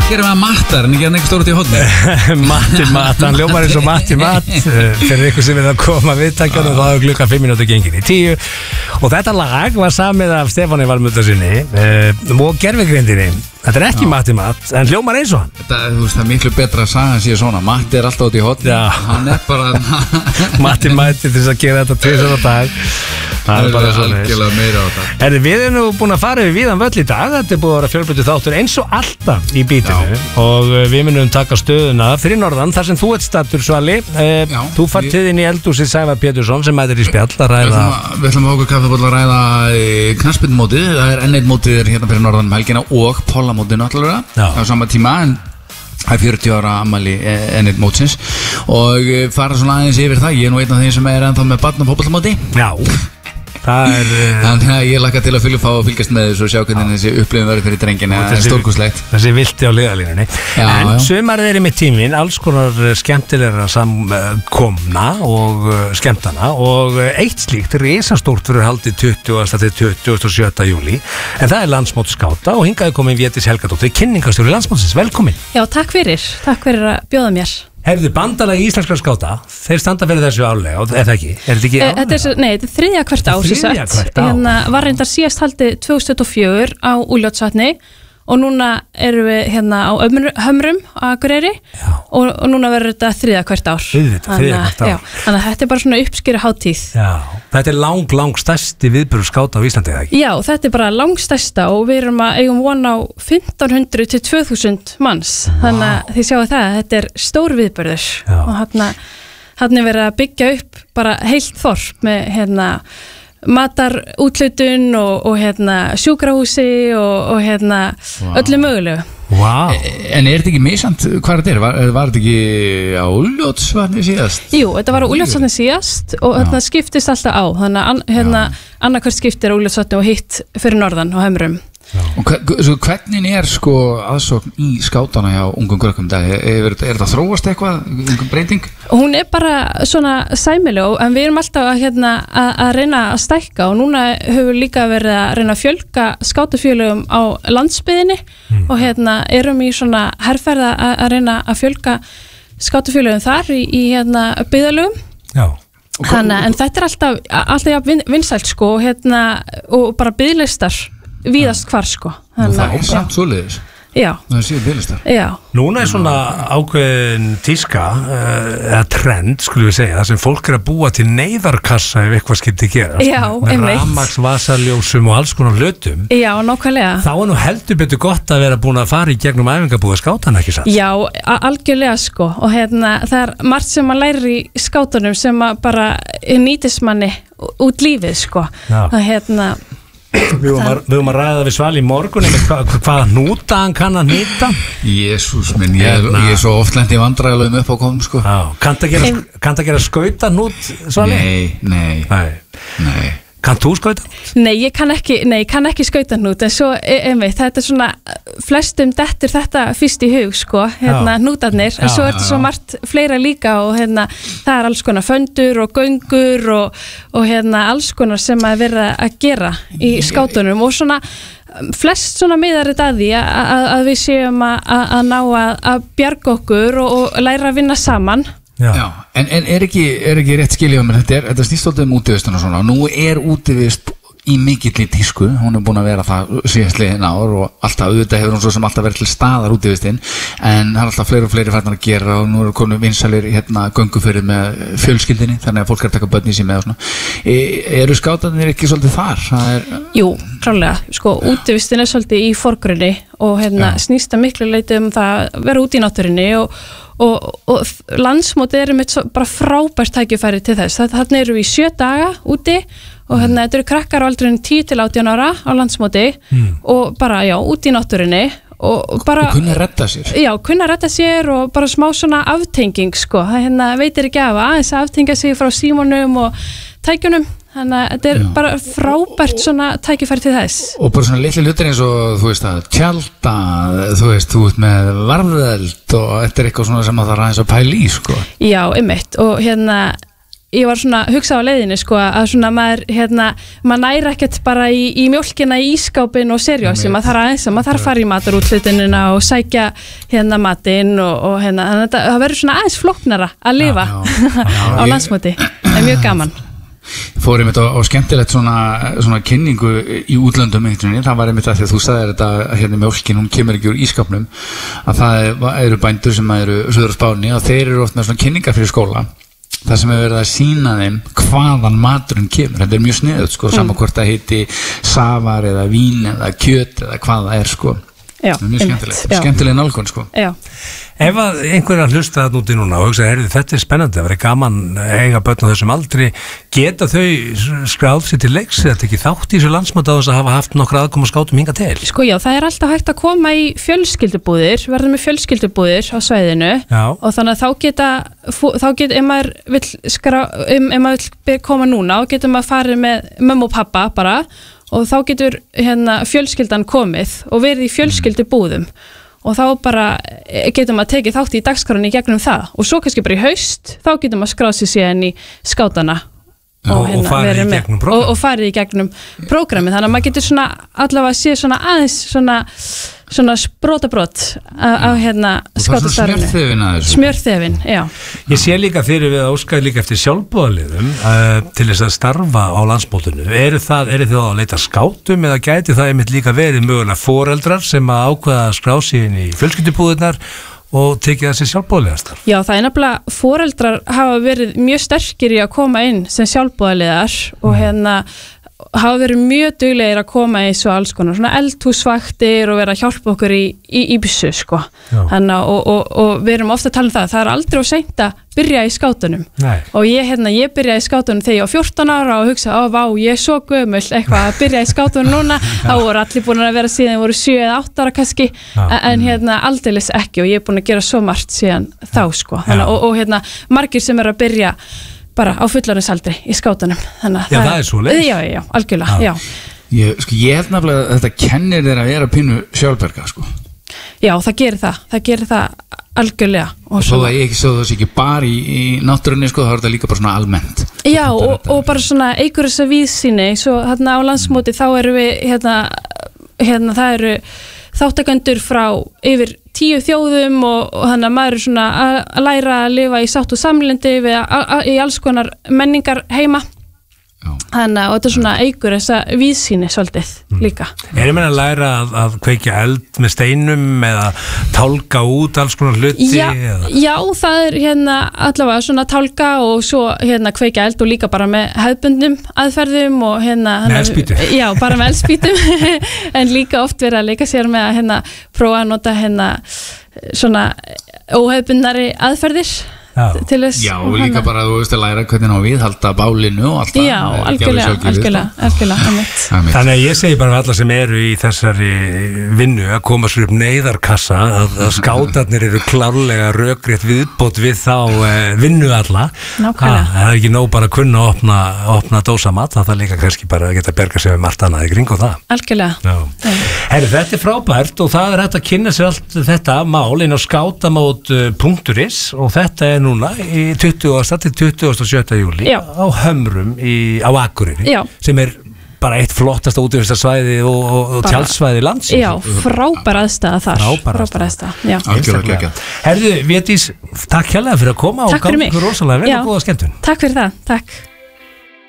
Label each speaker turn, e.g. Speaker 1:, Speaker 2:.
Speaker 1: gerum við að mattar en ekki að neitt stór út í hodni
Speaker 2: Matti Matt, hann ljómar eins og Matti Matt fyrir ykkur sem vil að koma viðtækjanum þá er klukkan 5 minútur gengin í 10 og þetta lag var samið af Stefáni Valmundarsyni og gervigrindinni. Þetta er ekki Matti Matt en hljómar eins og hann.
Speaker 1: Þú veist, það er miklu betra að saga sé svona. Matti er alltaf út í hodni. Hann er bara
Speaker 2: Matti Matt til þess að gera þetta 2 dag. Það er bara svona
Speaker 1: algjörlega meira á þetta.
Speaker 2: Við erum nú búin að fara við víðan völl í dag. Þetta er búin að vera fjölbreyttur þáttur eins og alltaf í bítinu og við munum taka stöðuna fyrir norðan þar sem þú ert staddur, Svali. Þú fært til þín í eldhúsið Sævar Pétursson sem mætir í spjall að ræða.
Speaker 1: Við ætlum að okkur kaffibolla að ræða knattspyrnumótið. Það er enn eitt mótið hérna fyrir norðan helgina og pólamótið náttúrulega á sama tíma en það er 40 ára afmæli enn eitt mótsins og fara svona aðeins yfir það. Ég er nú einn af þeim sem er ennþá með barn á fótboltamóti.
Speaker 2: Já.
Speaker 1: Þannig að ég laka til að fylgjast með þessu og sjá hvernig þessi upplifun verður fyrir drengin. Það er stórkostlegt.
Speaker 2: Þessi vilti á liðalínunni. En sumarið er í mitt tímin alls konar skemmtilegra samkomna og skemmtana og eitt slíkt risastórt fyrir haldið 20. til 27. júlí en það er landsmót skáta og hingaði komin Védís Helgadóttir, kynningastjóri landsmótsins. Velkomin.
Speaker 3: Já, takk fyrir að bjóða mér.
Speaker 2: Herðu, bandalagi íslenskra skáta, þeir standa fyrir þessu árlega, er það ekki? Er þetta ekki árlega?
Speaker 3: Þetta er þriðja hvert ár, sem sagt. Var reyndar síðast haldið 2024 á Úlfljótsvatni og núna erum við hérna á Hömrum á Akureyri og núna verður þetta þriðja hvert ár.
Speaker 2: Þriðja hvert ár.
Speaker 3: Þannig að þetta er bara svona uppskýra hátíð.
Speaker 2: Já, þetta er lang stærsti viðburður skáta á Íslandi, eða ekki?
Speaker 3: Já, þetta er bara langstærsta og við erum að eigum von á 1500 til 2000 manns. Þannig að þið sjáu það, þetta er stór viðburður og hérna er verið að byggja upp bara heilt þorp með matarúthlutun og sjúkrahúsi og öllu mögulegu.
Speaker 1: En er þetta ekki misjant hvað þetta er? Var þetta ekki á Úlfljótsvatni síðast?
Speaker 3: Jú, þetta var á Úlfljótsvatni síðast og þetta skiptist alltaf á. Þannig að annarkvært skiptir á Úlfljótsvatni og hitt fyrir norðan á Hömrum.
Speaker 1: Og hvernig er aðsókn í skátana hjá ungum krökkum dag? Er þetta þróast eitthvað, einhver breyting?
Speaker 3: Hún er bara svona sæmileg en við erum alltaf að reyna að stækka og núna höfum við líka verið að reyna að fjölga skátafélögum á landsbyggðinni og erum í svona herferð að reyna að fjölga skátafélögum þar í byggðarlögum. Já. En þetta er alltaf vinsælt og bara biðlistar víðast hvar
Speaker 1: Það er samt svoleiðis.
Speaker 3: Já.
Speaker 1: Það séu biðlistar.
Speaker 3: Já.
Speaker 2: Núna er svona ákveðin tíska eða trend, skulum við segja, þar sem fólk er að búa til neyðarkassa ef eitthvað skyldi gera.
Speaker 3: Já, einmitt.
Speaker 2: Með rafmagnsvasaljósum og alls konar hlutum.
Speaker 3: Já, nákvæmlega.
Speaker 2: Þá er nú heldur betur gott að vera búin að fara í gegnum æfingabúða skátana, ekki satt?
Speaker 3: Já, algjörlega og það er margt sem maður lærir í skátunum sem bara nýtist manni út lífið, Það
Speaker 2: Við höfum að ræða við Svali í morgun hvaða hnúta hann kann að hnýta.
Speaker 1: Jesús minn, ég er svo oft lent í vandræðalögum upp á kom
Speaker 2: Kanntu að gera skauta hnút, Svali? Nei. Kannt þú skauta?
Speaker 3: Nei, ég kann ekki skauta hnút en svo, þetta er svona flestum dettur þetta fyrst í hug hnútarnir, en svo er þetta svo margt fleira líka og það er alls konar föndur og göngur og alls konar sem að vera að gera í skátunum og svona flest svona miðar þetta að því að við séum að ná að bjarga okkur og læra að vinna saman.
Speaker 1: Já, en er ekki rétt skiljað mér, þetta snýst alltaf útivistuna svona, nú er útivist í mikilli tísku, hún er búin að vera það síðastliðin ár og alltaf auðvitað hefur hún svo sem alltaf verið til staðar útivistinn en það er alltaf fleiri og fleiri færnar að gera og nú eru konum vinsalir göngufyrir með fjölskyldinni þannig að fólk er að taka börn í sig með og svona. Eru skátarnir ekki svolítið þar?
Speaker 3: Jú, klálega, útivistin er svolítið í forgrunni og snýst að miklu leyti það að vera út í náttúrinni og landsmótið er bara frábært tækifæri til þess. Þarna eru við 7 daga úti og þetta eru krakkar á aldrinum 10 til 18 ára á landsmóti og bara út í náttúrinni og
Speaker 1: kunna redda sér.
Speaker 3: Já, kunna redda sér og bara smá svona aftenging það veitir ekki af aðeins að aftengja sig frá símanum og tækjunum þannig að þetta er bara frábært svona tækifæri til þess
Speaker 1: og bara svona litli hlutir eins og þú veist að tjálta, þú ert með varðeld og þetta er eitthvað svona sem það er aðeins að pæla í
Speaker 3: Já, einmitt og ég var svona hugsað á leiðinni sko að svona maður næri ekkert bara í mjólkina í ískápin og serjósi, maður þarf að fara í matarútlutunina og sækja matinn og þannig að það verður svona aðeins flóknara að lifa á landsmóti, það mjög gaman.
Speaker 1: Fór einmitt á skemmtilegt svona kynningu í útlöndum það var einmitt að því að þú sagðir þetta mjólkin, hún kemur ekki úr ískapnum að það eru bændur sem eru söður á Spáni og þeir eru oft með svona kynningar fyrir skóla það sem hefur verið að sýna þeim hvaðan maturinn kemur, þetta er mjög sniðugt sko, saman hvort það heiti safar eða vín eða kjöt eða hvað það er sko.
Speaker 3: Já,
Speaker 1: það er mjög skemmtileg nálgun sko.
Speaker 3: Já.
Speaker 2: Ef að einhverja hlusta það núti núna og hugsa, þetta er spennandi, það verður gaman eiga börn á þessum aldri, geta þau skráð sér til leiks eða ekki þátt í þessu landsmóti á þess að hafa haft nokkra aðkoma skátum hingað til?
Speaker 3: Sko já, það er alltaf hægt að koma í fjölskyldubúðir, verða með fjölskyldubúðir á svæðinu og þannig að þá get ef maður vill koma núna og getur maður farið með mömmu og pappa bara og þá getur fjölskyldan komið og verið í fjölskyldubúðum og þá bara getur maður tekið þátt í dagskránni gegnum það og svo kannski bara í haust þá getur maður skráð sér síðan í skátana og farið í gegnum prógramið, þannig að maður getur svona allavega að sé svona aðeins svona brotabrot á skátastarfinu. Smjörþefin, já.
Speaker 2: Ég sé líka fyrir við að óskaði líka eftir sjálfboðaliðum til þess að starfa á landsmótinu. Eru þið að leita skátum eða gæti það einmitt líka verið mögulega foreldrar sem að ákveða að skrá sig inn í fjölskyldubúðirnar og tekið þessi sjálfboðaliðastarf? Já, það er nefnilega foreldrar hafa verið mjög sterkir í að koma inn sem sjálfboðaliðar og hafa verið mjög duglegir að koma í svo alls konar svona eldhúsvaktir og vera að hjálpa okkur í byssu sko. Þannig og við erum ofta að tala um það er aldrei of seint að byrja í skátunum. Nei. Og ég byrjaði í skátunum þegar ég var 14 ára og hugsa, ég er svo gömul eitthvað að byrja í skátunum núna þá voru allir búin að vera síðan voru 7 eða 8 ára kannski, en aldeilis ekki og ég er búin að gera svo margt síðan þá sko. Þannig, og margir sem eru að byrja bara á fullorðinsaldri í skátunum. Þannig að það er svo leiðis. Já, algjörlega, já. Ég held nefnilega að þetta kennir þér að vera pínu sjálfberga, sko. Já, það gerir það algjörlega. Og svo það ekki svo það sé ekki bara í náttúrunni, sko, þá er þetta líka bara svona almennt. Já, og bara svona eigur þessa víðsýni, svo á landsmóti þá eru við, það eru þáttakendur frá yfir 10 þjóðum og þannig að maður er svona að læra að lifa í sátt og samlyndi í alls konar menningar heima. Þannig að þetta er svona eigur þessa víðsýni svolítið líka. Ég meina að læra að kveikja eld með steinum eða tálka út alls konar hluti? Já, það er allavega svona tálka og svo kveikja eld og líka bara með hefðbundnum aðferðum og með eldspýtum? Já, bara með eldspýtum en líka oft verið að leika sér með að prófa að nota svona óhefðbundnari aðferðir. Já, og líka bara þú veist að læra hvernig á viðhalda bálinu og allt það. Já, algjörlega. Þannig að ég segi bara alla sem eru í þessari vinnu að koma sér upp neyðarkassa að skátarnir eru klárlega rökrétt viðbót við þá vinnu alla. Nákvæmlega. Það er ekki nóg bara að kunna opna dósamat, það er líka kannski bara að geta berga sig við margt annað í kring og það. Algjörlega. Herri, þetta er frábært og það er hægt að kynna sér allt þetta mál inn á skátamót.is og þetta er núna í 20. til 27. júli á Hömrum á Akureyri sem er bara eitt flottasta útivistarsvæði og tjaldsvæði landsins. Já, frábær aðstæða þar. Frábær aðstæða. Algjörlega. Herðu, Védís, takk hérlega fyrir að koma og gangi rosalega vel og góða skemmtun. Takk fyrir það. Takk.